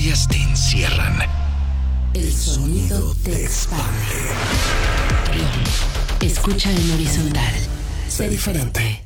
memorias te encierran. El sonido te expande. Escucha en horizontal. Sé diferente.